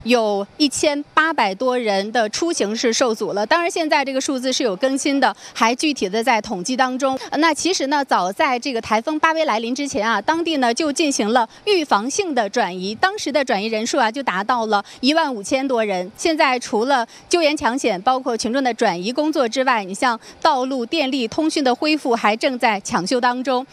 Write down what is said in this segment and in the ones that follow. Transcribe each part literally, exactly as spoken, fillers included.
有一千八百多人的出行是受阻了。当然，现在这个数字是有更新的，还具体的在统计当中。那其实呢，早在这个台风巴威来临之前啊，当地呢就进行了预防性的转移，当时的转移人数啊就达到了一万五千多人。现在除了救援抢险，包括群众的转移工作之外，你像道路、电力、通讯的恢复还正在抢修当中。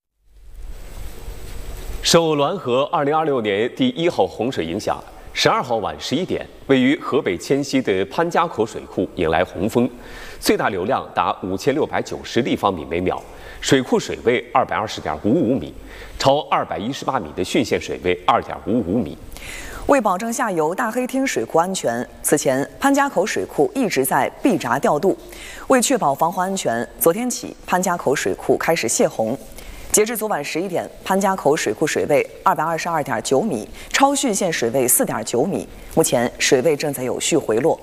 受滦河二零二六年第一号洪水影响，十二号晚十一点，位于河北迁西的潘家口水库迎来洪峰，最大流量达五千六百九十立方米每秒，水库水位二百二十点五五米，超二百一十八米的汛限水位二点五五米。 为保证下游大黑厅水库安全，此前潘家口水库一直在闭闸调度。为确保防洪安全，昨天起潘家口水库开始泄洪。截至昨晚十一点，潘家口水库水位二百二十二点九米，超汛限水位四点九米。目前水位正在有序回落。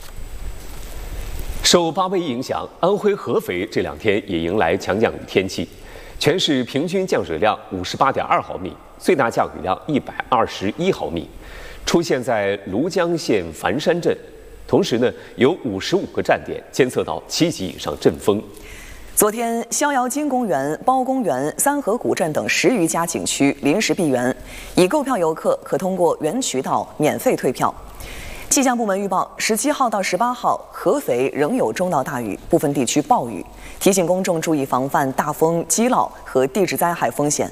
受巴威影响，安徽合肥这两天也迎来强降雨天气，全市平均降水量五十八点二毫米，最大降雨量一百二十一毫米，出现在庐江县繁山镇。同时呢，有五十五个站点监测到七级以上阵风。 昨天，逍遥津公园、包公园、三河古镇等十余家景区临时闭园，已购票游客可通过原渠道免费退票。气象部门预报，十七号到十八号，合肥仍有中到大雨，部分地区暴雨，提醒公众注意防范大风、积涝和地质灾害风险。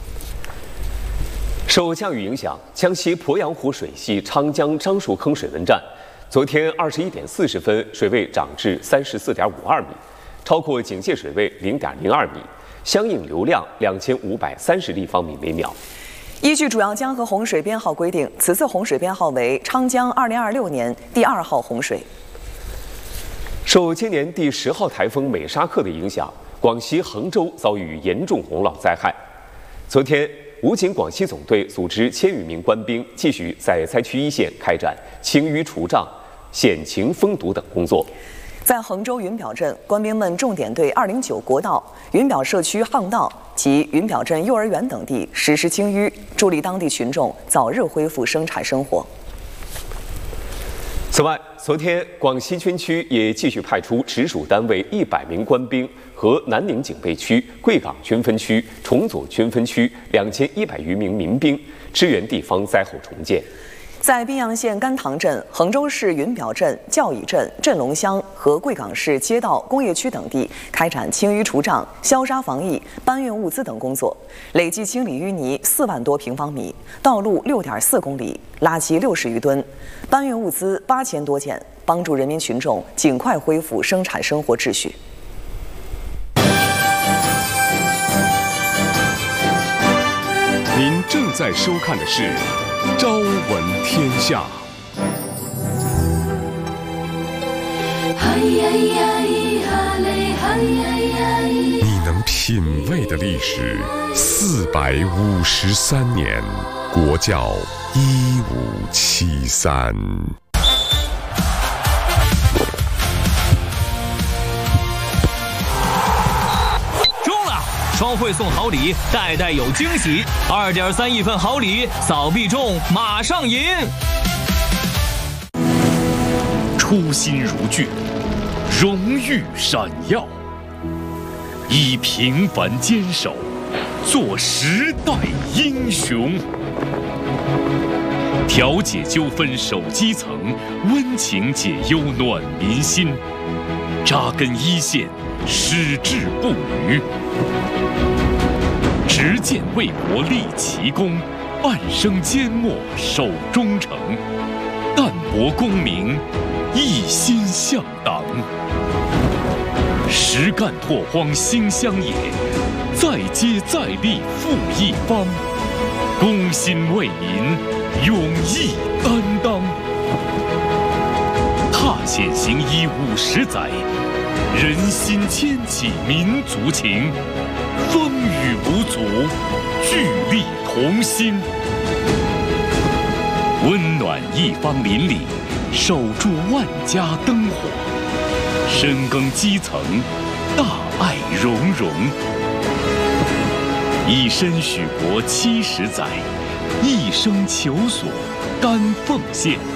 受降雨影响，江西鄱阳湖水系昌江樟树坑水文站，昨天二十一点四十分，水位涨至三十四点五二米。超过警戒水位零点零二米，相应流量两千五百三十立方米每秒。 依据主要江河洪水编号规定，此次洪水编号为昌江二零二六年第二号洪水。 受今年第十号台风美沙克的影响，广西衡州遭遇严重洪涝灾害。昨天，武警广西总队组织千余名官兵继续在灾区一线开展清淤除障、险情封堵等工作。 在衡州云表镇，官兵们重点对二零九国道、云表社区巷道及云表镇幼儿园等地实施清淤，助力当地群众早日恢复生产生活。 此外，昨天广西军区也继续派出直属单位一百名官兵和南宁警备区、贵港军分区、崇左军分区两千一百余名民兵支援地方灾后重建。 在宾阳县甘塘镇、衡州市云表镇、教乙镇、镇龙乡和贵港市街道、工业区等地开展清淤除障、消杀防疫、搬运物资等工作，累计清理淤泥四万多平方米，道路六点四公里，垃圾六十余吨，搬运物资八千多件，帮助人民群众尽快恢复生产生活秩序。 您正在收看的是《朝闻天下》。你能品味的历史，四百五十三年，国窖一五七三。 双汇送好礼，代代有惊喜。二点三亿份好礼，扫必中，马上赢！ 初心如炬，荣誉闪耀，以平凡坚守，做时代英雄。调解纠纷守基层，温情解忧暖民心，扎根一线，矢志不渝。执剑为国立奇功，半生缄默守忠诚，淡泊功名，一心向党。实干拓荒兴乡野，再接再厉复一方，公心为民，勇毅担当。踏险行医五十载，人心牵起民族情，风雨无阻，聚力同心，温暖一方邻里，守住万家灯火，深耕基层，大爱融融。以身许国七十载，一生求索，甘奉献。